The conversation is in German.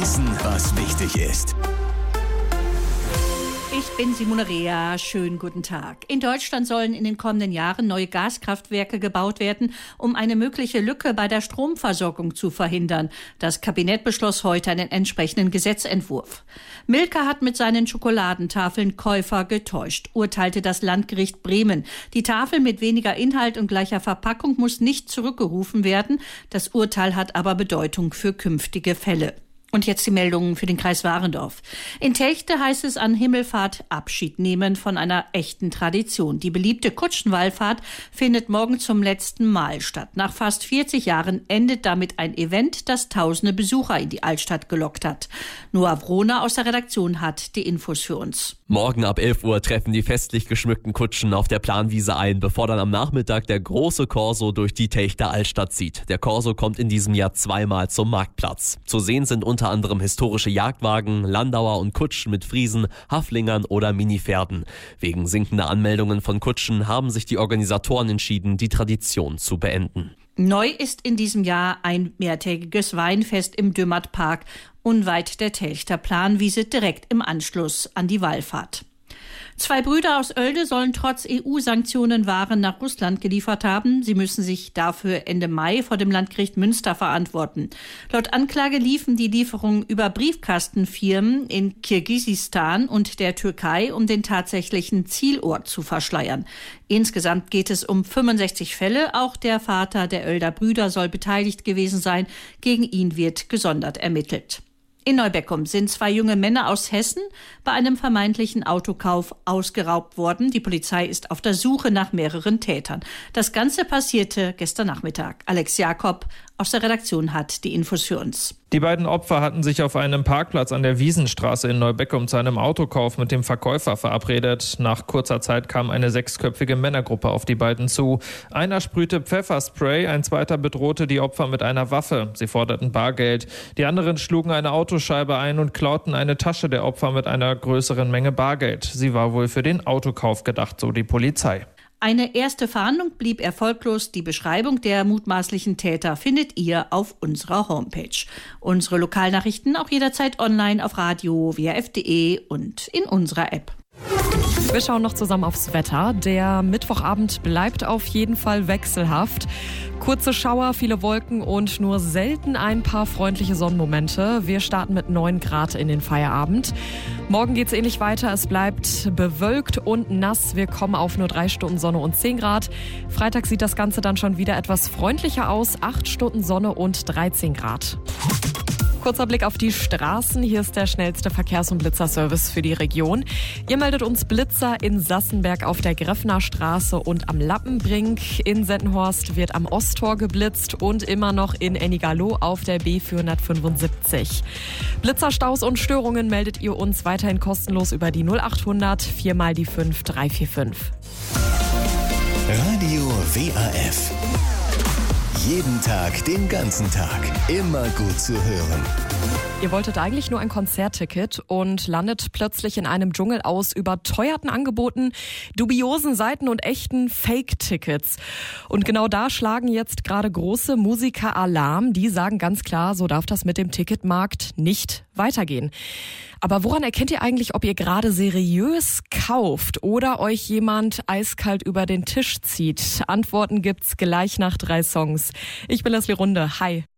Wissen, was wichtig ist. Ich bin Simone Rea. Schönen guten Tag. In Deutschland sollen in den kommenden Jahren neue Gaskraftwerke gebaut werden, um eine mögliche Lücke bei der Stromversorgung zu verhindern. Das Kabinett beschloss heute einen entsprechenden Gesetzentwurf. Milka hat mit seinen Schokoladentafeln Käufer getäuscht, urteilte das Landgericht Bremen. Die Tafel mit weniger Inhalt und gleicher Verpackung muss nicht zurückgerufen werden. Das Urteil hat aber Bedeutung für künftige Fälle. Und jetzt die Meldungen für den Kreis Warendorf. In Telchte heißt es an Himmelfahrt Abschied nehmen von einer echten Tradition. Die beliebte Kutschenwallfahrt findet morgen zum letzten Mal statt. Nach fast 40 Jahren endet damit ein Event, das tausende Besucher in die Altstadt gelockt hat. Noah Wrohner aus der Redaktion hat die Infos für uns. Morgen ab 11 Uhr treffen die festlich geschmückten Kutschen auf der Planwiese ein, bevor dann am Nachmittag der große Corso durch die Telchter Altstadt zieht. Der Corso kommt in diesem Jahr zweimal zum Marktplatz. Zu sehen sind unter anderem historische Jagdwagen, Landauer und Kutschen mit Friesen, Haflingern oder Minipferden. Wegen sinkender Anmeldungen von Kutschen haben sich die Organisatoren entschieden, die Tradition zu beenden. Neu ist in diesem Jahr ein mehrtägiges Weinfest im Dümmertpark, unweit der Telchter Planwiese, direkt im Anschluss an die Wallfahrt. 2 Brüder aus Oelde sollen trotz EU-Sanktionen Waren nach Russland geliefert haben. Sie müssen sich dafür Ende Mai vor dem Landgericht Münster verantworten. Laut Anklage liefen die Lieferungen über Briefkastenfirmen in Kirgisistan und der Türkei, um den tatsächlichen Zielort zu verschleiern. Insgesamt geht es um 65 Fälle. Auch der Vater der Oelder Brüder soll beteiligt gewesen sein. Gegen ihn wird gesondert ermittelt. In Neubeckum sind 2 junge Männer aus Hessen bei einem vermeintlichen Autokauf ausgeraubt worden. Die Polizei ist auf der Suche nach mehreren Tätern. Das Ganze passierte gestern Nachmittag. Alex Jakob aus der Redaktion hat die Infos für uns. Die beiden Opfer hatten sich auf einem Parkplatz an der Wiesenstraße in Neubeckum zu einem Autokauf mit dem Verkäufer verabredet. Nach kurzer Zeit kam eine 6-köpfige Männergruppe auf die beiden zu. Einer sprühte Pfefferspray, ein zweiter bedrohte die Opfer mit einer Waffe. Sie forderten Bargeld. Die anderen schlugen eine Autoscheibe ein und klauten eine Tasche der Opfer mit einer größeren Menge Bargeld. Sie war wohl für den Autokauf gedacht, so die Polizei. Eine erste Fahndung blieb erfolglos. Die Beschreibung der mutmaßlichen Täter findet ihr auf unserer Homepage. Unsere Lokalnachrichten auch jederzeit online auf Radio, WRF.de und in unserer App. Wir schauen noch zusammen aufs Wetter. Der Mittwochabend bleibt auf jeden Fall wechselhaft. Kurze Schauer, viele Wolken und nur selten ein paar freundliche Sonnenmomente. Wir starten mit 9 Grad in den Feierabend. Morgen geht es ähnlich weiter. Es bleibt bewölkt und nass. Wir kommen auf nur 3 Stunden Sonne und 10 Grad. Freitag sieht das Ganze dann schon wieder etwas freundlicher aus. 8 Stunden Sonne und 13 Grad. Kurzer Blick auf die Straßen. Hier ist der schnellste Verkehrs- und Blitzerservice für die Region. Ihr meldet uns Blitzer in Sassenberg auf der Greffner Straße und am Lappenbrink. In Sentenhorst wird am Osttor geblitzt und immer noch in Ennigerloh auf der B475. Blitzerstaus und Störungen meldet ihr uns weiterhin kostenlos über die 0800 4 mal die 5 345. Radio WRF. Jeden Tag, den ganzen Tag. Immer gut zu hören. Ihr wolltet eigentlich nur ein Konzertticket und landet plötzlich in einem Dschungel aus überteuerten Angeboten, dubiosen Seiten und echten Fake-Tickets. Und genau da schlagen jetzt gerade große Musiker Alarm. Die sagen ganz klar, so darf das mit dem Ticketmarkt nicht weitergehen. Aber woran erkennt ihr eigentlich, ob ihr gerade seriös kauft oder euch jemand eiskalt über den Tisch zieht? Antworten gibt's gleich nach 3 Songs. Ich bin Leslie Runde. Hi.